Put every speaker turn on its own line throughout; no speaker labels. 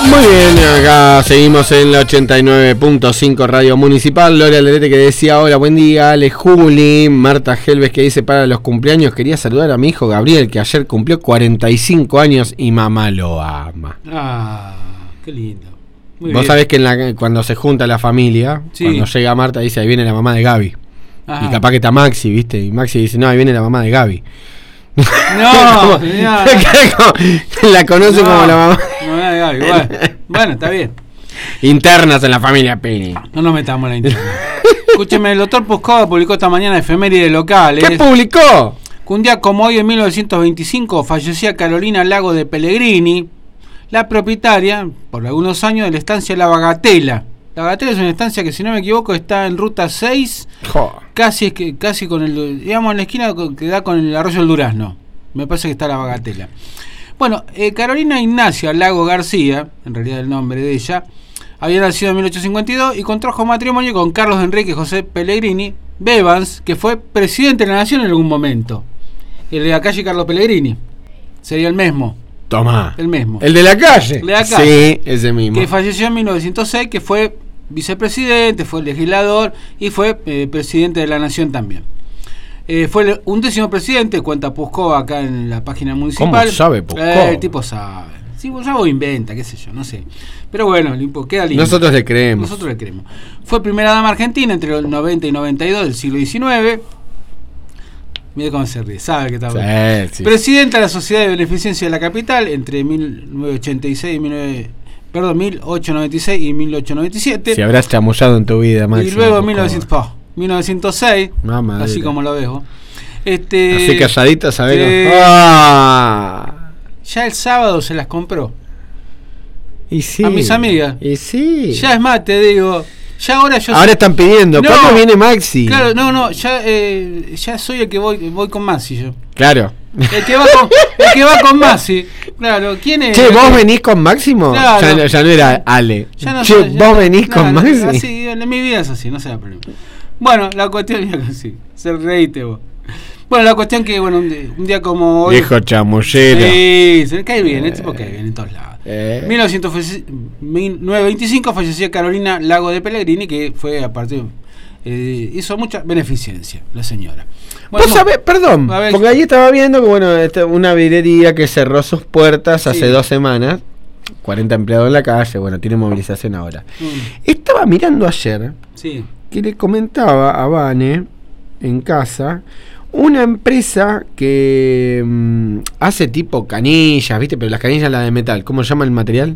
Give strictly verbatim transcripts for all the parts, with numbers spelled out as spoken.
Muy bien, acá seguimos en la ochenta y nueve punto cinco Radio Municipal. Lorea Lerete que decía hola, buen día, Ale Juli. Marta Helves que dice para los cumpleaños quería saludar a mi hijo Gabriel que ayer cumplió cuarenta y cinco años y mamá lo ama.
Ah, qué lindo. Muy
Vos
bien.
sabés que en la, cuando se junta la familia,
Sí.
cuando llega Marta dice ahí viene la mamá de Gaby.
Ajá.
Y capaz que está Maxi, ¿viste? Y Maxi dice no, ahí viene la mamá de Gaby.
No,
Como-
señor.
como- la conoce
No,
como la mamá.
no me da Gaby. Bueno, bueno, está bien.
Internas en la familia Pini.
No nos metamos en la interna. Escúcheme, el doctor Puscova publicó esta mañana efemérides locales.
¿Qué publicó?
Que un día como hoy, en mil novecientos veinticinco, fallecía Carolina Lago de Pellegrini, la propietaria, por algunos años, de la estancia La Bagatela. La Bagatela es una estancia que, si no me equivoco, está en ruta seis,
Jo.
casi es que casi con el, digamos, en la esquina que da con el arroyo del Durazno. Me parece que está La Bagatela. Bueno, eh, Carolina Ignacia Lago García, en realidad el nombre de ella, había nacido en mil ochocientos cincuenta y dos y contrajo matrimonio con Carlos Enrique José Pellegrini Bevans, que fue presidente de la Nación en algún momento. El de la calle Carlos Pellegrini. Sería el mismo.
Tomá.
El mismo.
¿El de la calle?
El de la calle.
Sí, ese mismo.
Que falleció en mil novecientos seis, que fue vicepresidente, fue legislador y fue eh, presidente de la Nación también. Eh, fue el undécimo presidente, cuenta Puscova acá en la página municipal.
¿Cómo sabe Puscova?
Eh, el tipo sabe. Sí, vos ya vos inventa, qué sé yo, no sé. Pero bueno, limpo, queda lindo.
Nosotros le creemos.
Nosotros le creemos. Fue primera dama argentina entre los noventa y noventa y dos del siglo diecinueve. Mire cómo se ríe, sabe que está
Sí,
bueno.
sí.
Presidenta de la Sociedad de Beneficencia de la Capital entre mil novecientos ochenta y seis y mil novecientos, perdón, mil ochocientos noventa y seis y mil ochocientos noventa y siete.
Si habrás chamullado en tu vida, Máximo.
Y luego en
Puscova.
mil novecientos, oh, mil novecientos seis,
Mamá
así
madre.
como lo dejo. Este,
Así calladita, ¿sabés?
Sí.
Ah.
ya el sábado se las compró.
Y sí.
A mis amigas.
Y sí.
Ya es más, te digo, ya ahora yo
Ahora
soy-
están pidiendo.
No.
¿Cuándo viene Maxi?
Claro, no, no, ya, eh, ya soy el que voy, voy con Maxi yo.
Claro.
El que va con, el que va con Maxi. Claro, ¿quién es?
Che, ¿vos venís con Máximo?
Claro.
Ya, no- ya no era Ale.
Ya no
che,
sé, ya-
¿vos venís
no,
con
no,
Maxi?
Así, en mi vida es así, no se da problema. Bueno, la cuestión es así. Se reíste vos. Bueno, la cuestión que, bueno, un día, un día como hoy.
Viejo chamullero.
Sí, se le cae bien, el tipo cae bien en todos lados.
Eh.
mil novecientos veinticinco fallecía Carolina Lago de Pellegrini, que fue a partir. Eh, hizo mucha beneficencia, la señora. Bueno,
Vos sabés, perdón,
a ver.
porque ahí estaba viendo que, bueno, esta- una vidrería que cerró sus puertas
Sí.
hace dos semanas. cuarenta empleados en la calle, bueno, tiene movilización ahora.
Mm,
Estaba mirando ayer
sí.
que le comentaba a Vane en casa una empresa que mm, hace tipo canillas, ¿viste? Pero las canillas las de metal. ¿Cómo se llama el material?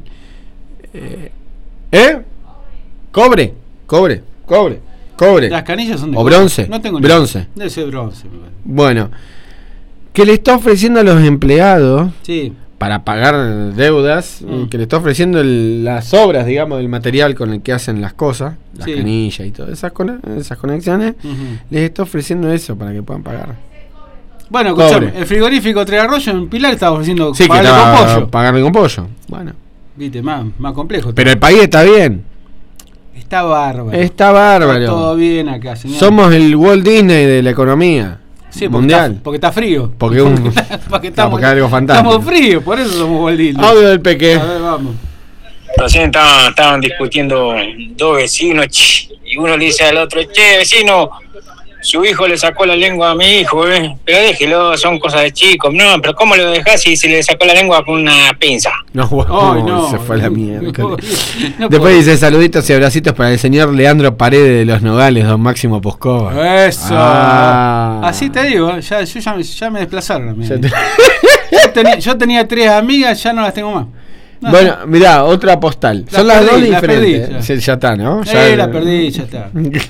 Eh, ¿Eh? Cobre, cobre, cobre, cobre.
Las canillas son de
O
cobre.
bronce,
No tengo ni
bronce.
idea. Debe ser bronce. me parece.
Bueno, que le está ofreciendo a los empleados
Sí.
para pagar deudas,
Mm.
que le está ofreciendo el- las obras, digamos, del material con el que hacen las cosas, las
Sí.
canillas y todas esas, cone- esas conexiones,
Ujú.
les está ofreciendo eso para que puedan pagar.
Bueno,
Cobre.
escuchame, el frigorífico Tres Arroyos en Pilar estaba ofreciendo
Sí, que
pagarle
estaba
con pollo.
pagarle con pollo. Bueno,
Viste, más, más complejo.
pero el país está bien,
Está bárbaro.
está
Está
bárbaro.
todo bien acá, señor.
Somos el Walt Disney de la economía
Sí, porque
mundial.
Está, porque está frío.
Porque un-
porque
no,
estamos,
porque es algo fantástico.
estamos fríos, por eso somos Waldildo.
Audio del peque.
A ver, vamos.
Recién estaban, estaban discutiendo dos vecinos, ch, y uno le dice al otro, che, vecino, su hijo le sacó la lengua a mi hijo, ¿eh? Pero déjelo, son cosas de chicos. No, pero ¿cómo lo dejás si se le sacó la lengua con una pinza?
No,
Ay, no.
se fue a la mierda.
No, no
Después
puedo.
dice saluditos y abracitos para el señor Leandro Paredes de los Nogales, don Máximo Puscova.
Eso.
Ah.
Así te digo, ya, yo ya, me- ya me desplazaron a mí.
Ya te-
Yo, tenía, yo tenía tres amigas, ya no las tengo más. No,
Bueno, mirá, otra postal.
La
Son las
perdí,
dos
la perdí,
diferentes.
ya.
Sí, ya está, ¿no?
eh,
Ya-
la perdí, ya está.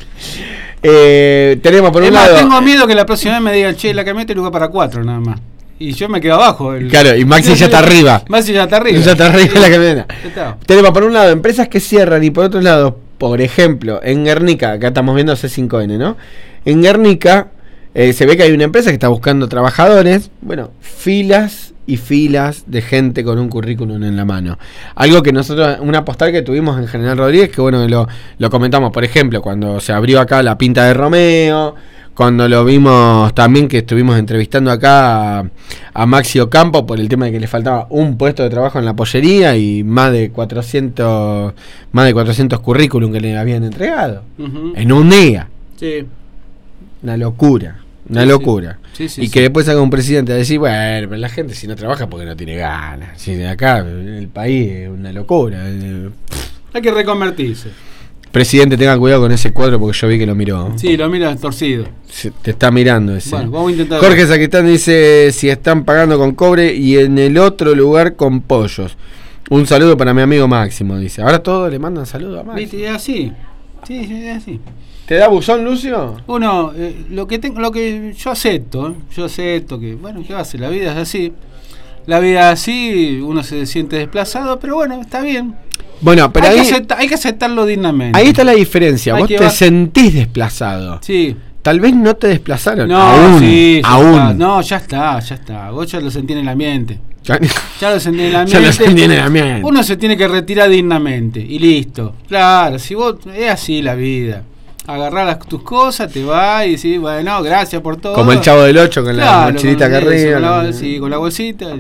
Eh, tenemos por
Es
un
más,
lado.
tengo miedo que la próxima vez me digan, che, la camioneta es lugar para cuatro nada más. Y yo me quedo abajo. el-
Claro, y Maxi ya está arriba.
Maxi ya está arriba.
Ya está arriba
Sí,
la camioneta.
ya está.
Tenemos por un lado empresas que cierran y por otro lado, por ejemplo, en Guernica, acá estamos viendo C cinco N, ¿no? En Guernica eh, se ve que hay una empresa que está buscando trabajadores, bueno, filas y filas de gente con un currículum en la mano. Algo que nosotros, una postal que tuvimos en General Rodríguez, que bueno, lo, lo comentamos, por ejemplo, cuando se abrió acá la Pinta de Romeo, cuando lo vimos también, que estuvimos entrevistando acá a, a Maxi Ocampo por el tema de que le faltaba un puesto de trabajo en la pollería y más de cuatrocientos más de cuatrocientos currículum que le habían entregado uh-huh. en un día. Sí. Una locura. Una sí, locura. Sí, sí, y sí. Que después haga un presidente a decir, bueno, pero la gente si no trabaja porque no tiene ganas. Si de acá, el país es una locura.
Hay que reconvertirse.
Presidente, tenga cuidado con ese cuadro porque yo vi que lo miró.
Sí, lo mira torcido.
Se, te está mirando ese.
Bueno, vamos a intentar.
Jorge Sacristán dice si están pagando con cobre y en el otro lugar con pollos. Un saludo para mi amigo Máximo, dice. Ahora todos le mandan saludos a Máximo.
¿Viste? Es así. Sí, sí, es así.
¿Te da buzón, Lucio?
Uno, eh, lo que tengo, lo que yo acepto, ¿eh? yo acepto que, bueno, ¿qué va a hacer? La vida es así. La vida es así, uno se siente desplazado, pero bueno, está bien.
Bueno, pero
hay,
ahí,
que aceptar, hay que aceptarlo dignamente.
Ahí está la diferencia. Hay Vos te
va...
sentís desplazado.
Sí.
Tal vez no te desplazaron.
No,
aún,
sí, ya
aún.
Está. No, ya está, ya está. Vos ya lo sentí en el ambiente.
Ya,
ya lo sentí en el ambiente.
Ya lo sentí en el ambiente.
Uno se tiene que retirar dignamente y listo. Claro, si vos es así la vida. Agarrar las, tus cosas, te vas y decís, bueno, gracias por todo.
Como el Chavo del Ocho con
claro,
la mochilita acá arriba.
Con la, sí, con la bolsita.